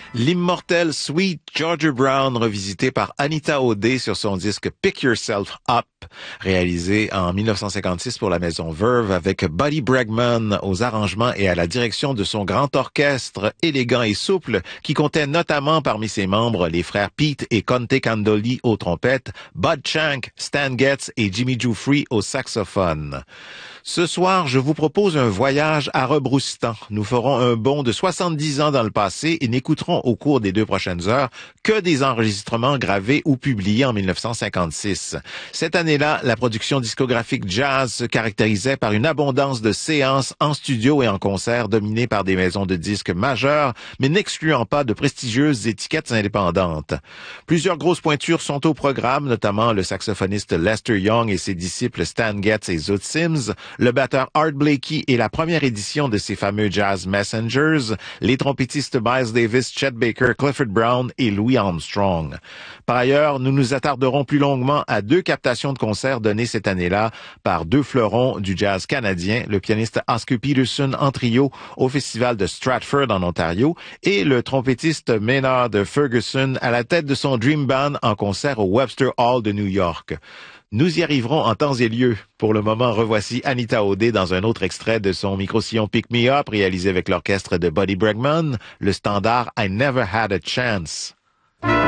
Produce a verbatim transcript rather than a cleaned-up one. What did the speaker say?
L'immortel Sweet Georgia Brown revisité par Anita O'Day sur son disque Pick Yourself Up, réalisé en mille neuf cent cinquante-six pour la maison Verve avec Buddy Bregman aux arrangements et à la direction de son grand orchestre élégant et souple qui comptait notamment parmi ses membres les frères Pete et Conte Candoli aux trompettes, Bud Shank, Stan Getz et Jimmy Giuffre au saxophone. Ce soir, je vous propose un voyage à rebrousse-temps. Nous ferons un bond de soixante-dix ans dans le passé et n'écouterons au cours des deux prochaines heures que des enregistrements gravés ou publiés en mille neuf cent cinquante-six. Cette année-là, la production discographique jazz se caractérisait par une abondance de séances en studio et en concert dominées par des maisons de disques majeures, mais n'excluant pas de prestigieuses étiquettes indépendantes. Plusieurs grosses pointures sont au programme, notamment le saxophoniste Lester Young et ses disciples Stan Getz et Zoot Sims, le batteur Art Blakey et la première édition de ses fameux Jazz Messengers, les trompettistes Miles Davis, Chet Baker, Clifford Brown et Louis Armstrong. Par ailleurs, nous nous attarderons plus longuement à deux captations de concerts données cette année-là par deux fleurons du jazz canadien, le pianiste Oscar Peterson en trio au festival de Stratford en Ontario et le trompettiste Maynard Ferguson à la tête de son Dream Band en concert au Webster Hall de New York. Nous y arriverons en temps et lieu. Pour le moment, revoici Anita O'Day dans un autre extrait de son micro-sillon Pick Me Up réalisé avec l'orchestre de Buddy Bregman, le standard I Never Had a Chance.